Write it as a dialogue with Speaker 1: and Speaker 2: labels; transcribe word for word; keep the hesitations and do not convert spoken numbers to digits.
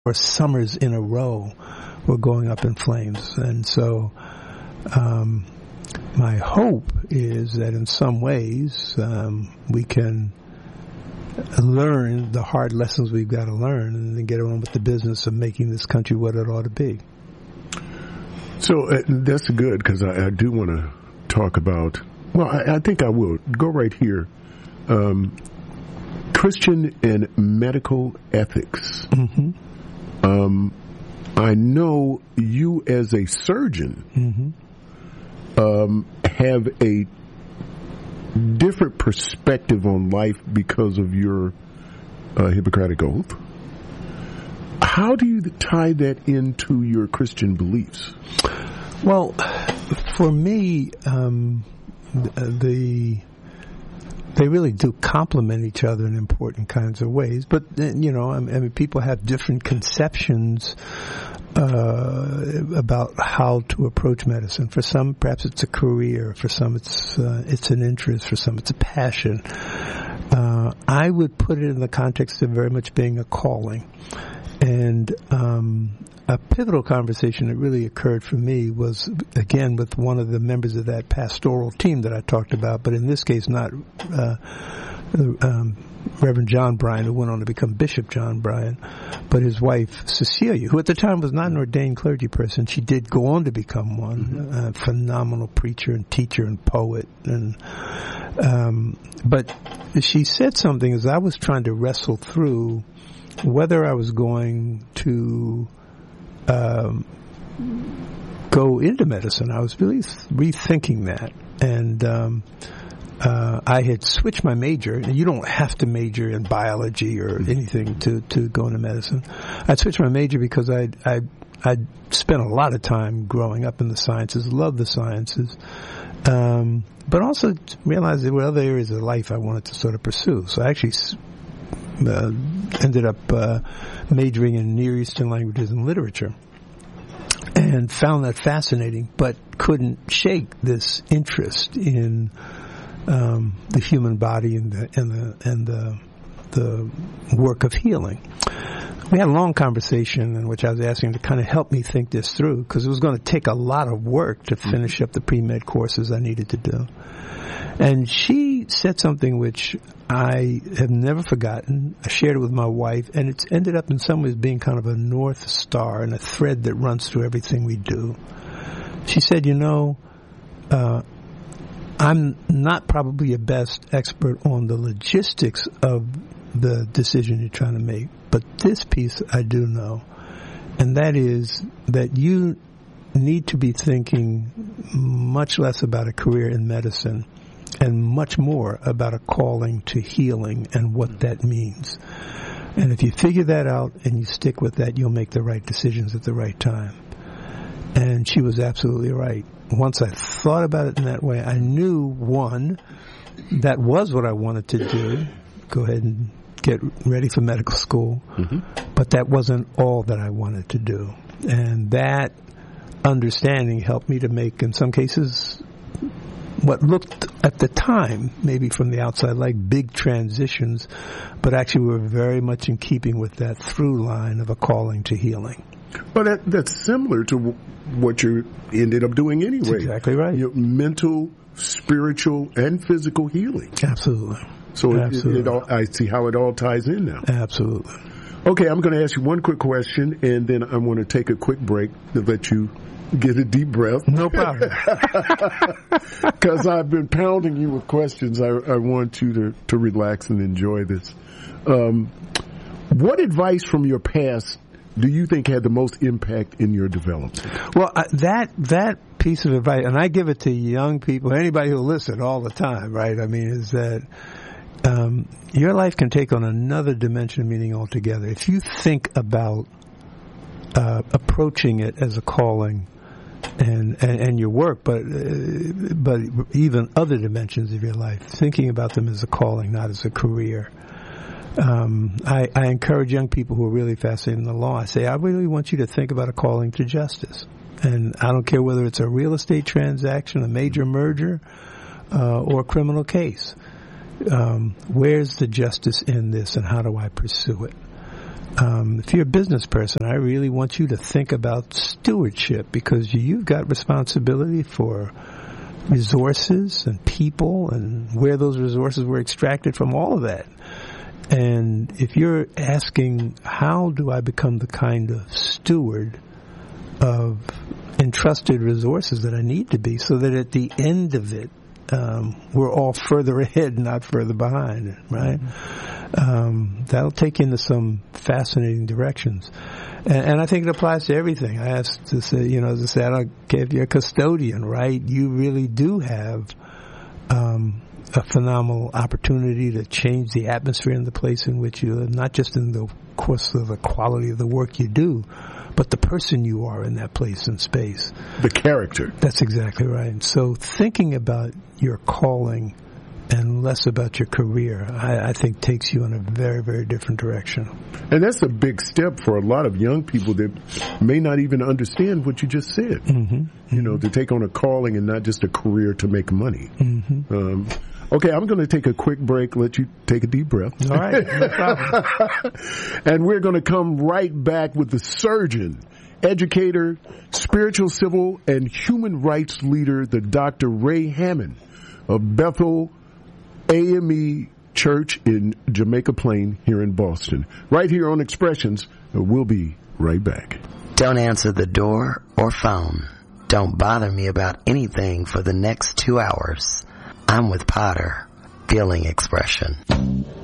Speaker 1: or summers in a row were going up in flames. And so um, my hope is that in some ways um, we can learn the hard lessons we've got to learn and then get on with the business of making this country what it ought to be.
Speaker 2: So uh, that's good, because I, I do want to talk about, well, I, I think I will. Go right here. Um, Christian and medical ethics.
Speaker 1: Mm-hmm.
Speaker 2: Um, I know you as a surgeon
Speaker 1: mm-hmm.
Speaker 2: um, have a different perspective on life because of your uh, Hippocratic Oath. How do you tie that into your Christian beliefs?
Speaker 1: Well, for me, um, the they really do complement each other in important kinds of ways. But, you know, I mean, people have different conceptions uh, about how to approach medicine. For some, perhaps it's a career. For some, it's uh, it's an interest. For some, it's a passion. Uh, I would put it in the context of very much being a calling. And um, a pivotal conversation that really occurred for me was, again, with one of the members of that pastoral team that I talked about, but in this case not uh, um, Reverend John Bryan, who went on to become Bishop John Bryan, but his wife, Cecilia, who at the time was not an ordained clergy person. She did go on to become one, mm-hmm. a phenomenal preacher and teacher and poet. and um, But she said something as I was trying to wrestle through whether I was going to um, go into medicine. I was really rethinking that. And um, uh, I had switched my major. And you don't have to major in biology or anything to, to go into medicine. I switched my major because I I I spent a lot of time growing up in the sciences, loved the sciences, um, but also realized there were other areas of life I wanted to sort of pursue. So I actually Uh, ended up uh, majoring in Near Eastern languages and literature, and found that fascinating, but couldn't shake this interest in um, the human body and the and the and the the work of healing. We had a long conversation in which I was asking him to kind of help me think this through, because it was going to take a lot of work to finish up the pre-med courses I needed to do. And she said something which I have never forgotten. I shared it with my wife, and it's ended up in some ways being kind of a North Star and a thread that runs through everything we do. She said, you know, uh, I'm not probably your best expert on the logistics of the decision you're trying to make, but this piece I do know, and that is that you need to be thinking much less about a career in medicine and much more about a calling to healing and what that means. And if you figure that out and you stick with that, you'll make the right decisions at the right time. And she was absolutely right. Once I thought about it in that way, I knew, one, that was what I wanted to do. Go ahead and get ready for medical school. Mm-hmm. But that wasn't all that I wanted to do. And that understanding helped me to make, in some cases, what looked at the time, maybe from the outside, like big transitions, but actually were very much in keeping with that through line of a calling to healing.
Speaker 2: Well, that, that's similar to w- what you ended up doing anyway.
Speaker 1: That's exactly right.
Speaker 2: Your mental, spiritual, and physical healing.
Speaker 1: Absolutely.
Speaker 2: So
Speaker 1: Absolutely.
Speaker 2: It, it all, I see how it all ties in now.
Speaker 1: Absolutely.
Speaker 2: Okay, I'm going to ask you one quick question, and then I'm going to take a quick break to let you get a deep breath.
Speaker 1: No problem.
Speaker 2: Because I've been pounding you with questions. I, I want you to, to relax and enjoy this. Um, what advice from your past do you think had the most impact in your development?
Speaker 1: Well, uh, that that piece of advice, and I give it to young people, anybody who listen all the time, right? I mean, is that um, your life can take on another dimension of meaning altogether. If you think about uh, approaching it as a calling, And, and and your work, but uh, but even other dimensions of your life, thinking about them as a calling, not as a career. Um, I, I encourage young people who are really fascinated in the law. I say, I really want you to think about a calling to justice, and I don't care whether it's a real estate transaction, a major merger, uh, or a criminal case. Um, where's the justice in this, and how do I pursue it? Um, if you're a business person, I really want you to think about stewardship, because you've got responsibility for resources and people and where those resources were extracted from, all of that. And if you're asking, how do I become the kind of steward of entrusted resources that I need to be, so that at the end of it, um, we're all further ahead, not further behind, right? Mm-hmm. Um, that'll take you into some fascinating directions. And, and I think it applies to everything. I asked to say, you know, as I said, I don't care if you're a custodian, right? You really do have um, a phenomenal opportunity to change the atmosphere in the place in which you live, not just in the course of the quality of the work you do, but the person you are in that place and space.
Speaker 2: The character.
Speaker 1: That's exactly right. So thinking about your calling and less about your career, I, I think takes you in a very, very different direction.
Speaker 2: And that's a big step for a lot of young people that may not even understand what you just said. Mm-hmm. You know, to take on a calling and not just a career to make money. Mm-hmm. Um, okay, I'm going to take a quick break, let you take a deep breath.
Speaker 1: All right, no problem.
Speaker 2: And we're going to come right back with the surgeon, educator, spiritual, civil, and human rights leader, the Doctor Ray Hammond of Bethel A M E Church in Jamaica Plain here in Boston. Right here on Expressions. We'll be right back.
Speaker 3: Don't answer the door or phone. Don't bother me about anything for the next two hours. I'm with Potter, Feeling Expression.